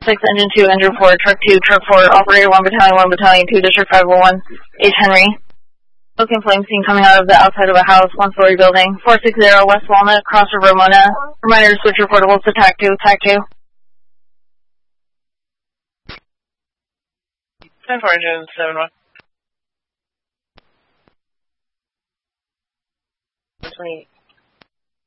engine 2, engine 4, truck 2, truck 4, operator 1 battalion, 2, district 501, H. Henry. Smoking flame seen coming out of the outside of a house, 1-story building, 460 West Walnut, Cross River, Ramona. Reminder to switch reportables to TAC 2, TAC 2. 10-4 engine 7-1. 28.